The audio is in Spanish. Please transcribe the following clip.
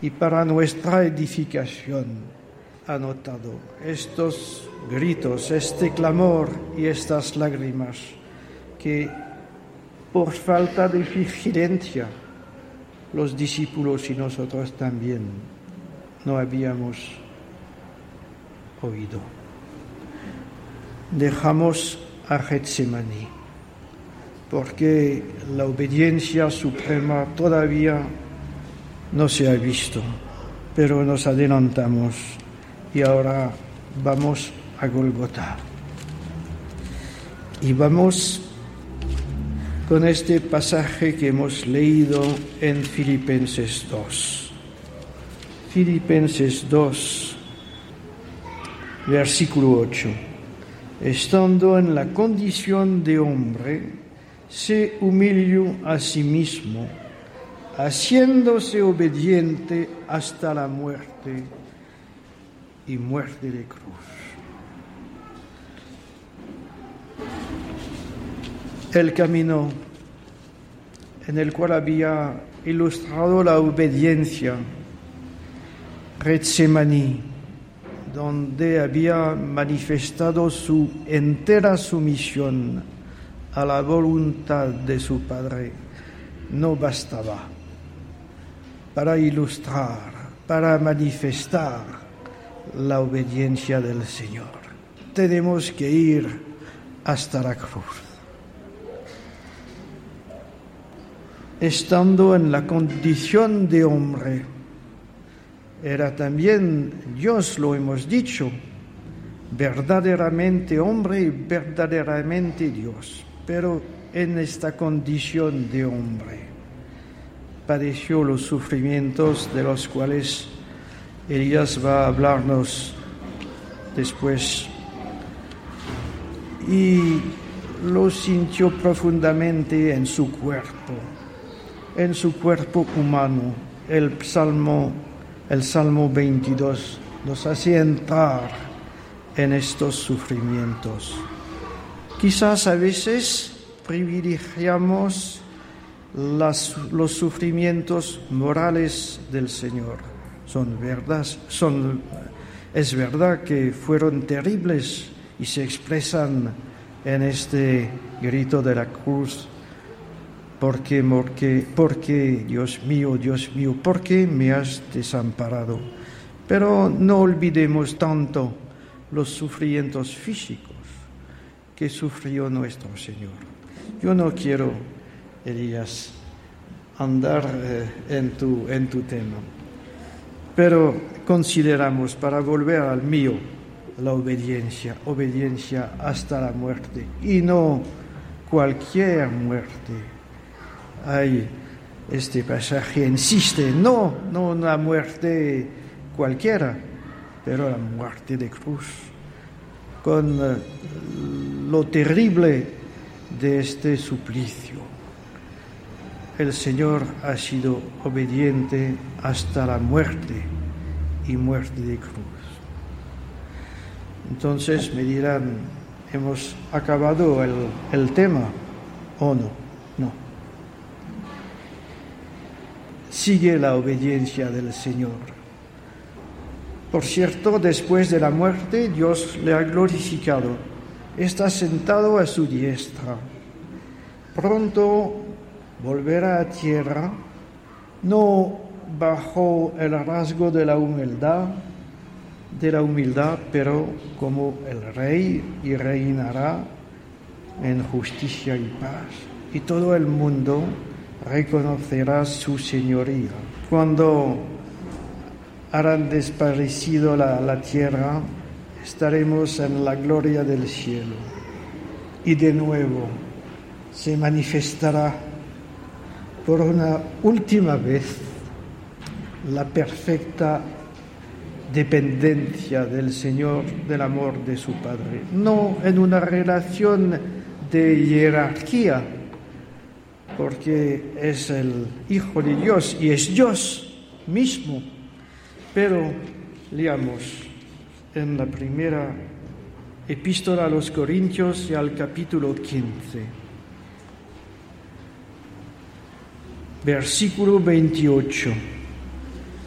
y para nuestra edificación ha notado estos gritos, este clamor y estas lágrimas que por falta de vigilancia los discípulos y nosotros también no habíamos oído. Dejamos a Getsemaní porque la obediencia suprema todavía no se ha visto, pero nos adelantamos y ahora vamos a Gólgota. Y vamos con este pasaje que hemos leído en Filipenses 2. Filipenses 2, versículo 8. Estando en la condición de hombre, se humilló a sí mismo, haciéndose obediente hasta la muerte y muerte de cruz. El camino en el cual había ilustrado la obediencia, Getsemaní, donde había manifestado su entera sumisión a la voluntad de su Padre, no bastaba para ilustrar, para manifestar la obediencia del Señor. Tenemos que ir hasta la cruz. Estando en la condición de hombre, era también Dios, lo hemos dicho, verdaderamente hombre y verdaderamente Dios, pero en esta condición de hombre padeció los sufrimientos de los cuales Elías va a hablarnos después, y lo sintió profundamente en su cuerpo humano. El Salmo 22 nos hace entrar en estos sufrimientos. Quizás a veces privilegiamos los sufrimientos morales del Señor. Es verdad que fueron terribles y se expresan en este grito de la cruz. ¿Por qué, Dios mío, por qué me has desamparado? Pero no olvidemos tanto los sufrimientos físicos que sufrió nuestro Señor. Yo no quiero, Elías, andar en tu tema, pero consideramos, para volver al mío, la obediencia hasta la muerte, y no cualquier muerte. Hay este pasaje insiste, no una muerte cualquiera, pero la muerte de cruz, con lo terrible de este suplicio. El Señor ha sido obediente hasta la muerte y muerte de cruz. Entonces me dirán, ¿hemos acabado el tema o no? No. Sigue la obediencia del Señor. Por cierto, después de la muerte, Dios le ha glorificado. Está sentado a su diestra. Pronto volverá a tierra, no bajo el rasgo de la humildad, pero como el Rey, y reinará en justicia y paz. Y todo el mundo reconocerá su señoría. Cuando harán desaparecido la tierra, estaremos en la gloria del cielo. Y de nuevo se manifestará por una última vez la perfecta dependencia del Señor del amor de su Padre. No en una relación de jerarquía, porque es el Hijo de Dios y es Dios mismo. Pero leamos en la primera epístola a los Corintios y al capítulo 15, versículo 28.